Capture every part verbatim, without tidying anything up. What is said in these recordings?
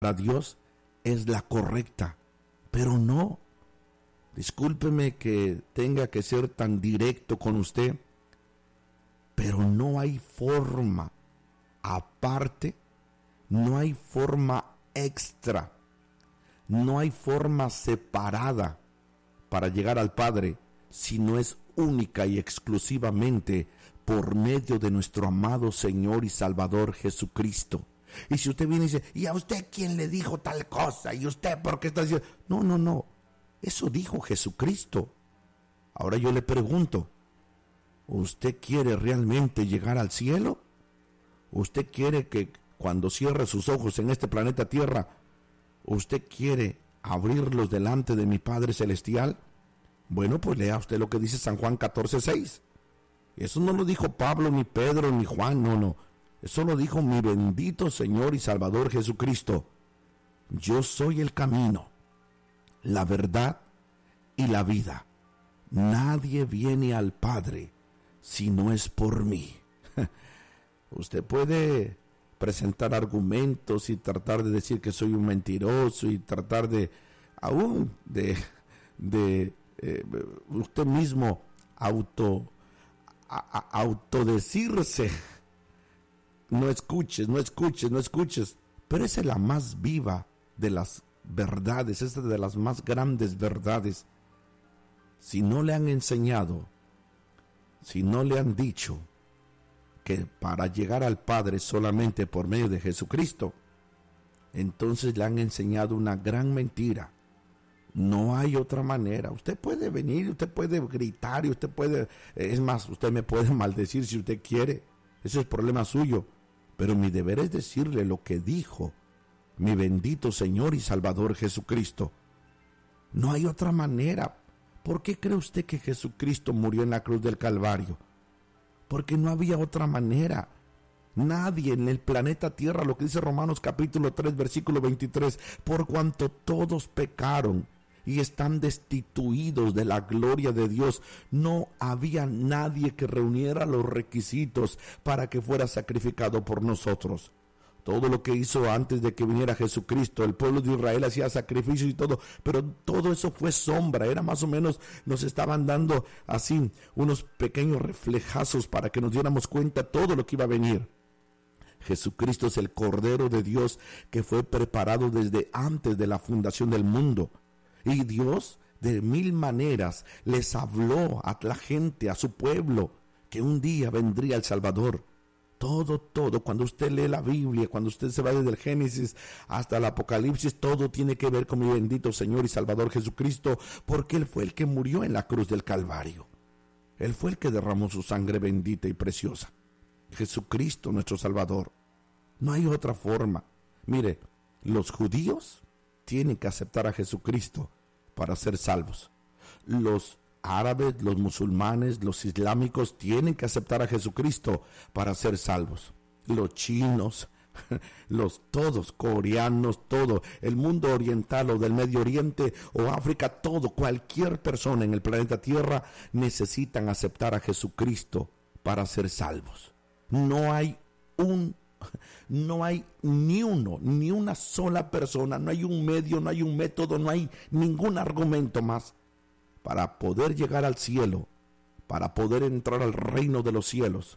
para Dios es la correcta, pero no. Discúlpeme que tenga que ser tan directo con usted, pero no hay forma aparte, no hay forma extra, no hay forma separada para llegar al Padre, si no es única y exclusivamente por medio de nuestro amado Señor y Salvador Jesucristo. Y si usted viene y dice, ¿y a usted quién le dijo tal cosa? ¿Y usted por qué está diciendo? No, no, no, eso dijo Jesucristo. Ahora yo le pregunto, ¿usted quiere realmente llegar al cielo? ¿Usted quiere que cuando cierre sus ojos en este planeta Tierra, usted quiere abrirlos delante de mi Padre Celestial? Bueno, pues lea usted lo que dice San Juan catorce seis. Eso no lo dijo Pablo, ni Pedro, ni Juan, no, no. Eso lo dijo mi bendito Señor y Salvador Jesucristo. Yo soy el camino, la verdad y la vida. Nadie viene al Padre si no es por mí. Usted puede presentar argumentos y tratar de decir que soy un mentiroso y tratar de, aún, de, de eh, usted mismo auto, a, a, autodecirse. No escuches, no escuches, no escuches. Pero esa es la más viva de las verdades, esa es de las más grandes verdades. Si no le han enseñado, si no le han dicho que para llegar al Padre solamente por medio de Jesucristo, entonces le han enseñado una gran mentira. No hay otra manera. Usted puede venir, usted puede gritar y usted puede, es más, usted me puede maldecir si usted quiere. Ese es problema suyo. Pero mi deber es decirle lo que dijo mi bendito Señor y Salvador Jesucristo. No hay otra manera. ¿Por qué cree usted que Jesucristo murió en la cruz del Calvario? Porque no había otra manera. Nadie en el planeta Tierra, lo que dice Romanos capítulo tres, versículo veintitrés, por cuanto todos pecaron y están destituidos de la gloria de Dios, no había nadie que reuniera los requisitos para que fuera sacrificado por nosotros. Todo lo que hizo antes de que viniera Jesucristo, el pueblo de Israel hacía sacrificios y todo, pero todo eso fue sombra, era más o menos, nos estaban dando así unos pequeños reflejazos para que nos diéramos cuenta todo lo que iba a venir. Jesucristo es el Cordero de Dios que fue preparado desde antes de la fundación del mundo. Y Dios de mil maneras les habló a la gente, a su pueblo, que un día vendría el Salvador. Todo, todo, cuando usted lee la Biblia, cuando usted se va desde el Génesis hasta el Apocalipsis, todo tiene que ver con mi bendito Señor y Salvador Jesucristo, porque Él fue el que murió en la cruz del Calvario. Él fue el que derramó su sangre bendita y preciosa. Jesucristo, nuestro Salvador. No hay otra forma. Mire, los judíos tienen que aceptar a Jesucristo para ser salvos. Los árabes, los musulmanes, los islámicos tienen que aceptar a Jesucristo para ser salvos. Los chinos, los todos, coreanos, todo, el mundo oriental o del Medio Oriente o África, todo, cualquier persona en el planeta Tierra necesitan aceptar a Jesucristo para ser salvos. No hay un No hay ni uno, ni una sola persona, no hay un medio, no hay un método, no hay ningún argumento más para poder llegar al cielo, para poder entrar al reino de los cielos.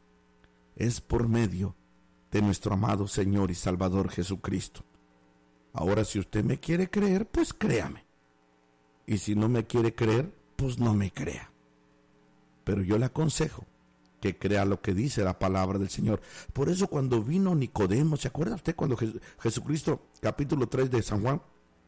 Es por medio de nuestro amado Señor y Salvador Jesucristo. Ahora, si usted me quiere creer, pues créame. Y si no me quiere creer, pues no me crea. Pero yo le aconsejo que crea lo que dice la palabra del Señor. Por eso cuando vino Nicodemo, ¿se acuerda usted cuando Jes- Jesucristo, capítulo tres de San Juan?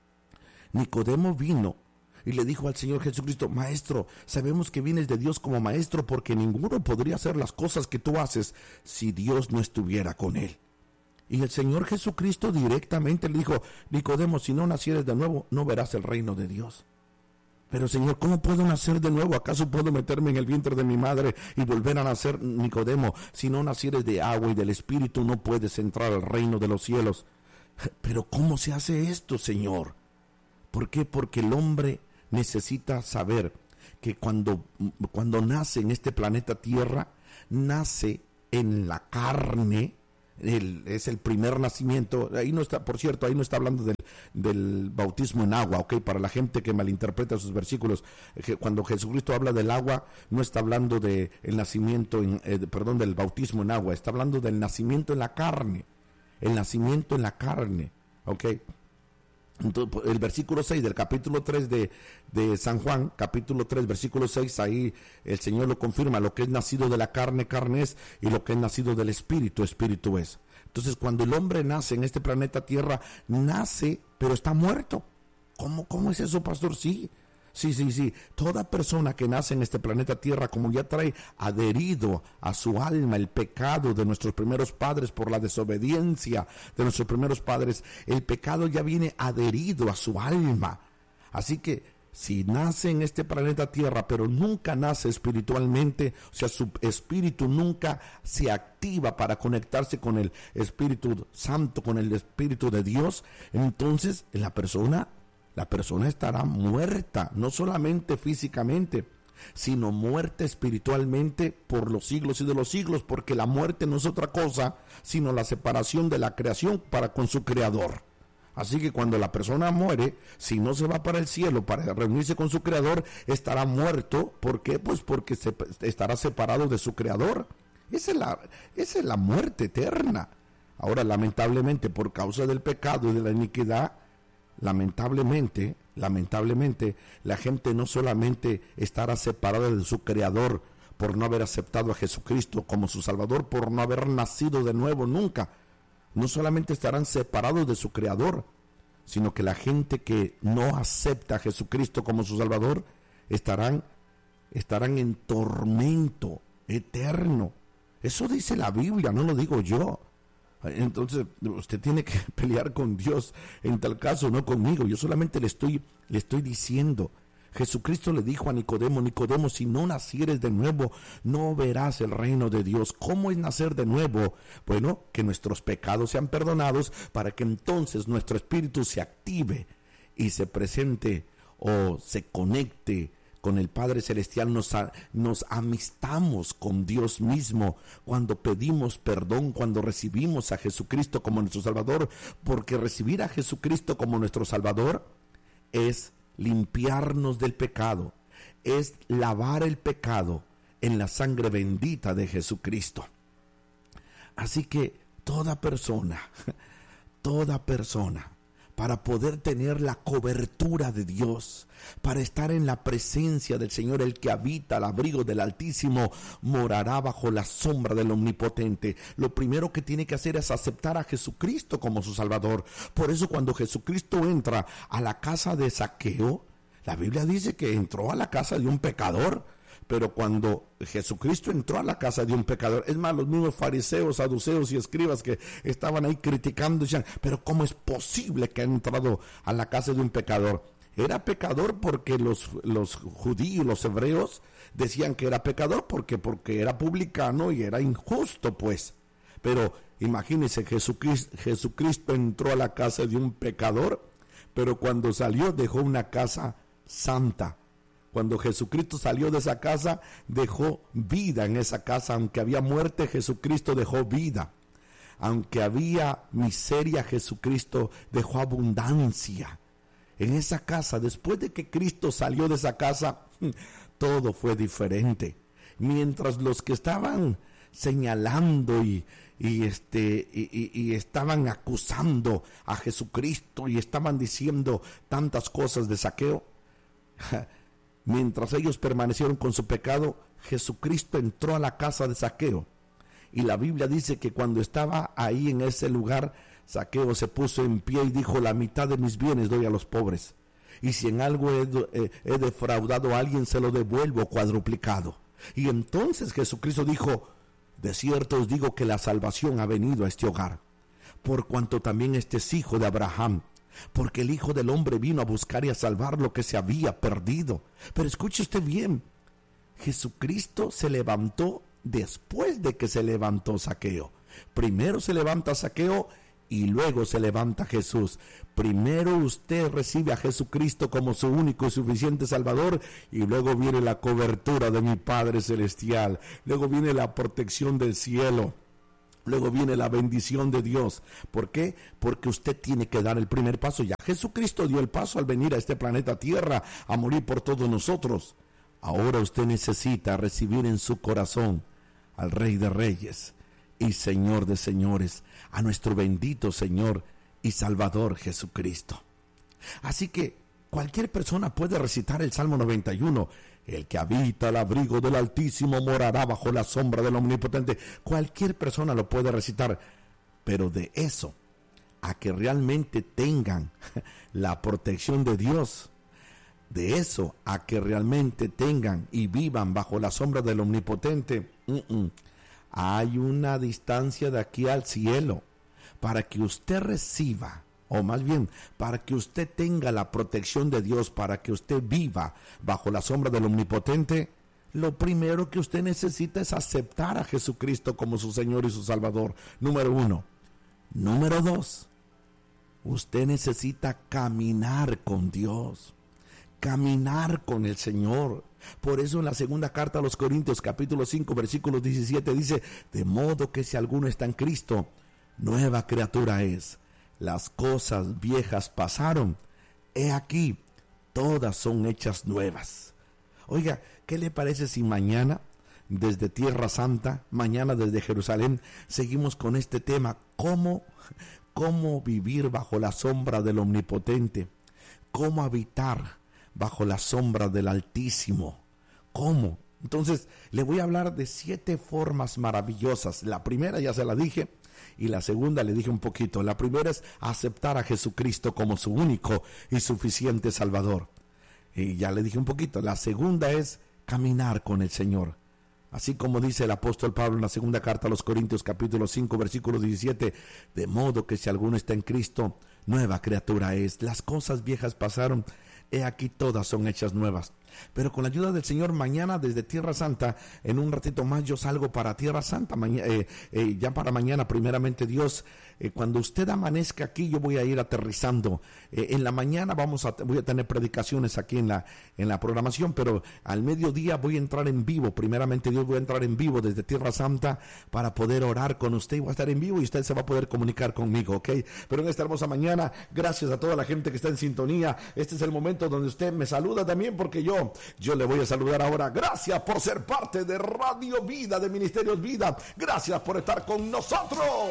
Nicodemo vino y le dijo al Señor Jesucristo: Maestro, sabemos que vienes de Dios como maestro, porque ninguno podría hacer las cosas que tú haces si Dios no estuviera con él. Y el Señor Jesucristo directamente le dijo: Nicodemo, si no nacieres de nuevo, no verás el reino de Dios. Pero Señor, ¿cómo puedo nacer de nuevo? ¿Acaso puedo meterme en el vientre de mi madre y volver a nacer? Nicodemo, si no nacieres de agua y del Espíritu, no puedes entrar al reino de los cielos. Pero ¿cómo se hace esto, Señor? ¿Por qué? Porque el hombre necesita saber que cuando, cuando nace en este planeta Tierra, nace en la carne, El, es el primer nacimiento. Ahí no está, por cierto, ahí no está hablando del, del bautismo en agua, ¿ok? Para la gente que malinterpreta sus versículos, que cuando Jesucristo habla del agua, no está hablando de el nacimiento, en, eh, perdón, del bautismo en agua, está hablando del nacimiento en la carne, el nacimiento en la carne, ¿ok? Entonces, el versículo seis del capítulo tres de, de San Juan, capítulo tres, versículo seis, ahí el Señor lo confirma: lo que es nacido de la carne, carne es, y lo que es nacido del espíritu, espíritu es. Entonces, cuando el hombre nace en este planeta Tierra, nace, pero está muerto. ¿Cómo, cómo es eso, pastor? Sí, sí, sí, sí. Toda persona que nace en este planeta Tierra, como ya trae adherido a su alma el pecado de nuestros primeros padres por la desobediencia de nuestros primeros padres, el pecado ya viene adherido a su alma. Así que si nace en este planeta Tierra, pero nunca nace espiritualmente, o sea, su espíritu nunca se activa para conectarse con el Espíritu Santo, con el Espíritu de Dios, entonces la persona, la persona estará muerta, no solamente físicamente, sino muerta espiritualmente por los siglos y de los siglos, porque la muerte no es otra cosa sino la separación de la creación para con su creador. Así que cuando la persona muere, si no se va para el cielo para reunirse con su creador, estará muerto. ¿Por qué? Pues porque se, estará separado de su creador. Esa es la, esa es la muerte eterna. Ahora, lamentablemente, por causa del pecado y de la iniquidad, lamentablemente, lamentablemente, la gente no solamente estará separada de su creador por no haber aceptado a Jesucristo como su Salvador, por no haber nacido de nuevo nunca. No solamente estarán separados de su creador, sino que la gente que no acepta a Jesucristo como su Salvador estarán, estarán en tormento eterno. Eso dice la Biblia, no lo digo yo. Entonces usted tiene que pelear con Dios en tal caso, no conmigo. Yo solamente le estoy, le estoy diciendo. Jesucristo le dijo a Nicodemo: Nicodemo, si no nacieres de nuevo, no verás el reino de Dios. ¿Cómo es nacer de nuevo? Bueno, que nuestros pecados sean perdonados para que entonces nuestro espíritu se active y se presente o se conecte con el Padre Celestial. Nos, nos amistamos con Dios mismo cuando pedimos perdón, cuando recibimos a Jesucristo como nuestro Salvador, porque recibir a Jesucristo como nuestro Salvador es limpiarnos del pecado, es lavar el pecado en la sangre bendita de Jesucristo. Así que toda persona, toda persona, para poder tener la cobertura de Dios, para estar en la presencia del Señor, el que habita al abrigo del Altísimo, morará bajo la sombra del Omnipotente. Lo primero que tiene que hacer es aceptar a Jesucristo como su Salvador. Por eso cuando Jesucristo entra a la casa de Zaqueo, la Biblia dice que entró a la casa de un pecador. Pero cuando Jesucristo entró a la casa de un pecador, es más, los mismos fariseos, saduceos y escribas que estaban ahí criticando, decían: pero ¿cómo es posible que ha entrado a la casa de un pecador? Era pecador porque los, los judíos, los hebreos, decían que era pecador porque, porque era publicano y era injusto, pues. Pero imagínense, Jesucristo, Jesucristo entró a la casa de un pecador, pero cuando salió dejó una casa santa. Cuando Jesucristo salió de esa casa, dejó vida en esa casa. Aunque había muerte, Jesucristo dejó vida. Aunque había miseria, Jesucristo dejó abundancia. En esa casa, después de que Cristo salió de esa casa, todo fue diferente. Mientras los que estaban señalando y, y, este, y, y, y estaban acusando a Jesucristo y estaban diciendo tantas cosas de Zaqueo, mientras ellos permanecieron con su pecado, Jesucristo entró a la casa de Zaqueo. Y la Biblia dice que cuando estaba ahí en ese lugar, Zaqueo se puso en pie y dijo: la mitad de mis bienes doy a los pobres. Y si en algo he, he, he defraudado a alguien, se lo devuelvo cuadruplicado. Y entonces Jesucristo dijo: de cierto os digo que la salvación ha venido a este hogar, por cuanto también este es hijo de Abraham. Porque el Hijo del Hombre vino a buscar y a salvar lo que se había perdido. Pero escuche usted bien, Jesucristo se levantó después de que se levantó Zaqueo. Primero se levanta Zaqueo y luego se levanta Jesús. Primero usted recibe a Jesucristo como su único y suficiente Salvador, y luego viene la cobertura de mi Padre Celestial. Luego viene la protección del cielo. Luego viene la bendición de Dios. ¿Por qué? Porque usted tiene que dar el primer paso. Ya Jesucristo dio el paso al venir a este planeta Tierra a morir por todos nosotros. Ahora usted necesita recibir en su corazón al Rey de Reyes y Señor de Señores, a nuestro bendito Señor y Salvador Jesucristo. Así que cualquier persona puede recitar el Salmo noventa y uno. El que habita al abrigo del Altísimo morará bajo la sombra del Omnipotente. Cualquier persona lo puede recitar, pero de eso a que realmente tengan la protección de Dios, de eso a que realmente tengan y vivan bajo la sombra del Omnipotente, uh-uh. hay una distancia de aquí al cielo. Para que usted reciba, o más bien, para que usted tenga la protección de Dios, para que usted viva bajo la sombra del Omnipotente, lo primero que usted necesita es aceptar a Jesucristo como su Señor y su Salvador. Número uno. Número dos, usted necesita caminar con Dios, caminar con el Señor. Por eso en la segunda carta a los Corintios, capítulo cinco, versículo diecisiete, dice: de modo que si alguno está en Cristo, nueva criatura es. Las cosas viejas pasaron, he aquí, todas son hechas nuevas. Oiga, ¿qué le parece si mañana, desde Tierra Santa, mañana desde Jerusalén, seguimos con este tema? ¿Cómo, cómo vivir bajo la sombra del Omnipotente? ¿Cómo habitar bajo la sombra del Altísimo? ¿Cómo? Entonces, le voy a hablar de siete formas maravillosas. La primera ya se la dije, y la segunda le dije un poquito. La primera es aceptar a Jesucristo como su único y suficiente Salvador. Y ya le dije un poquito. La segunda es caminar con el Señor. Así como dice el apóstol Pablo en la segunda carta a los Corintios, capítulo cinco, versículo diecisiete. De modo que si alguno está en Cristo, nueva criatura es. Las cosas viejas pasaron, he aquí todas son hechas nuevas. Pero con la ayuda del Señor, mañana desde Tierra Santa, en un ratito más yo salgo para Tierra Santa, maña, eh, eh, ya para mañana, primeramente Dios, eh, cuando usted amanezca aquí, yo voy a ir aterrizando. Eh, en la mañana vamos a, voy a tener predicaciones aquí en la, en la programación, pero al mediodía voy a entrar en vivo, primeramente Dios, voy a entrar en vivo desde Tierra Santa para poder orar con usted, y voy a estar en vivo y usted se va a poder comunicar conmigo, ¿ok? Pero en esta hermosa mañana, gracias a toda la gente que está en sintonía. Este es el momento donde usted me saluda también, porque yo Yo le voy a saludar ahora. Gracias por ser parte de Radio Vida, de Ministerios Vida. Gracias por estar con nosotros.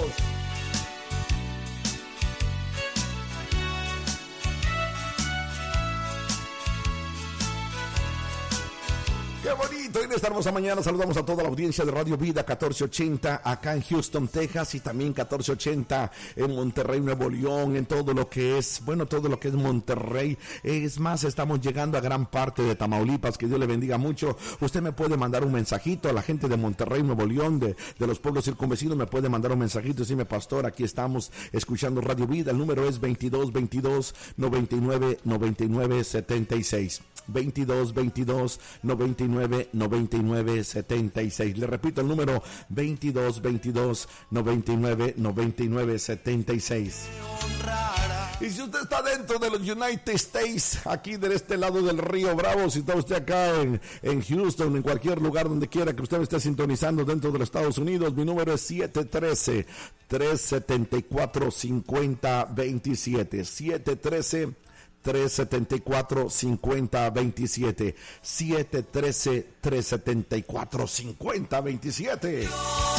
¡Qué bonito! En esta hermosa mañana saludamos a toda la audiencia de Radio Vida catorce ochenta acá en Houston, Texas, y también catorce ochenta en Monterrey, Nuevo León, en todo lo que es, bueno, todo lo que es Monterrey. Es más, estamos llegando a gran parte de Tamaulipas, que Dios le bendiga mucho. Usted me puede mandar un mensajito a la gente de Monterrey, Nuevo León, de, de los pueblos circunvecinos, me puede mandar un mensajito y decirme: pastor, aquí estamos escuchando Radio Vida. El número es veintidós veintidós noventa y nueve noventa y nueve setenta y seis. veintidós veintidós noventa y nueve noventa y nueve setenta y seis. Le repito el número: veintidós veintidós noventa y nueve noventa y nueve setenta y seis. Y si usted está dentro de los United States, aquí de este lado del río Bravo, si está usted acá en, en Houston, en cualquier lugar donde quiera que usted me esté sintonizando dentro de los Estados Unidos, mi número es siete uno tres, tres siete cuatro, cinco cero dos siete. siete uno tres, tres siete cuatro, cinco cero dos siete. siete uno tres, tres siete cuatro, cinco cero dos siete.